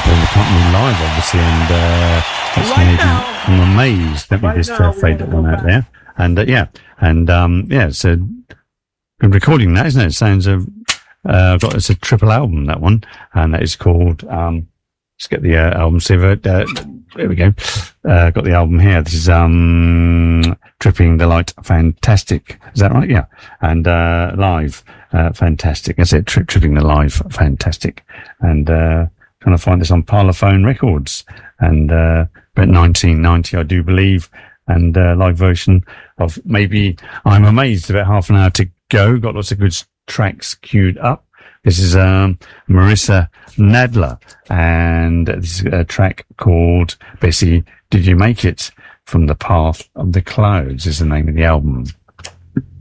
the company live, obviously, and that's I'm amazed. Let me just fade that one out there. And so good recording that, isn't it? It sounds it's a triple album, that one, and that is called let's get the album. See if there we go. Got the album here. This is Tripping the Light, Fantastic. Is that right? Yeah. And live, fantastic. That's it. Tripping the Live, fantastic. And trying to find this on Parlophone Records, and about 1990, I do believe. And live version of Maybe I'm Amazed. About half an hour to go. Got lots of good tracks queued up. This is Marissa Nadler, and this is a track called Bessie, Did You Make It? From the Path of the Clouds is the name of the album.